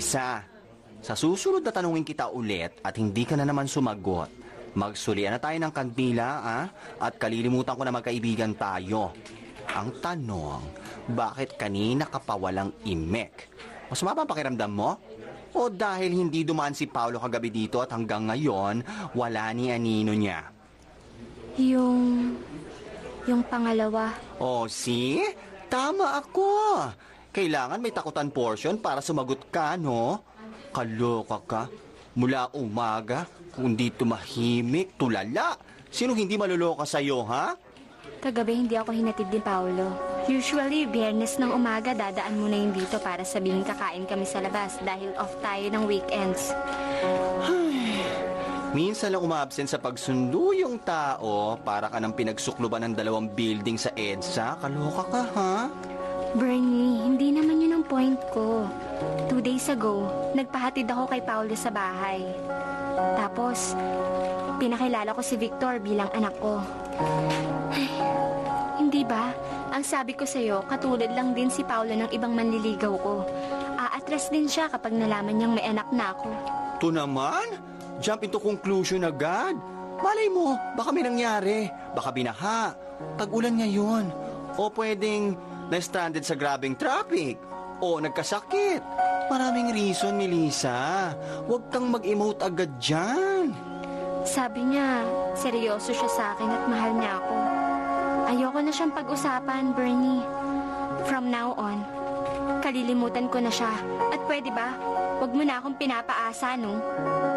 Melissa, sa susunod na tanungin kita ulit at hindi ka na naman sumagot, magsulian na tayo ng kandila, at kalilimutan ko na magkaibigan tayo. Ang tanong, bakit kanina ka pa walang imek? Masama ba ang pakiramdam mo? O dahil hindi dumaan si Paolo kagabi dito at hanggang ngayon, wala ni anino niya? Yung pangalawa. Oh, see? Tama ako. Kailangan may takutan portion para sumagot ka, no? Kaloka ka. Mula umaga, kung di tumahimik, tulala. Sino hindi maluloka sa'yo, ha? Kagabi hindi ako hinatid ni Paolo. Usually, Biyernes ng umaga dadaan muna yun dito para sabihin kakain kami sa labas dahil off tayo ng weekends. Minsan lang umabsent sa pagsundo yung tao para ka nang pinagsukluban ng 2 building sa EDSA. Kaloka ka, ha? Bernie, hindi naman yun ang point ko. 2 days ago, nagpahatid ako kay Paolo sa bahay. Tapos, pinakilala ko si Victor bilang anak ko. Ay, hindi ba? Ang sabi ko sa'yo, katulad lang din si Paolo ng ibang manliligaw ko. Aatras din siya kapag nalaman niyang may anak na ako. Ito naman? Jump into conclusion agad. Malay mo, baka may nangyari. Baka binaha. Tag-ulan ngayon. O pwedeng na-stranded sa grabing traffic. O nagkasakit. Maraming reason, Melissa. Huwag kang mag-emote agad dyan. Sabi niya, seryoso siya sa akin at mahal niya ako. Ayoko na siyang pag-usapan, Bernie. From now on, kalilimutan ko na siya. At pwede ba, huwag mo na akong pinapaasa, no?